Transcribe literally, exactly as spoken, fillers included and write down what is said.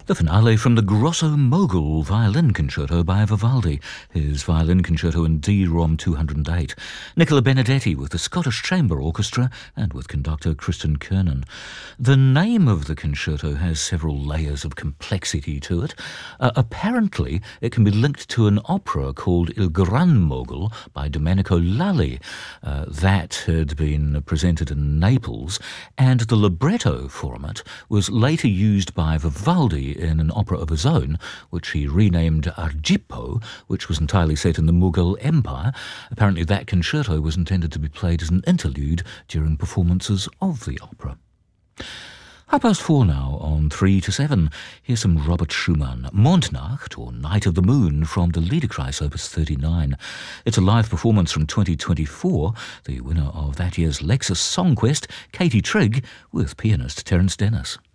The finale from the Grosso Mogul Violin Concerto by Vivaldi, his Violin Concerto in D Rom two hundred eight. Nicola Benedetti with the Scottish Chamber Orchestra and with conductor Kristen Kernan. The name of the concerto has several layers of complexity to it. Uh, apparently, it can be linked to an opera called Il Gran Mogul by Domenico Lalli. Uh, that had been presented in Naples, and the libretto from it was later used by Vivaldi in an opera of his own, which he renamed Argippo, which was entirely set in the Mughal Empire. Apparently that concerto was intended to be played as an interlude during performances of the opera. Half past four now on three to seven. Here's some Robert Schumann, Mondnacht, or Night of the Moon, from the Liederkreis Opus thirty-nine. It's a live performance from twenty twenty-four, the winner of that year's Lexus Songquest, Katie Trigg, with pianist Terence Dennis.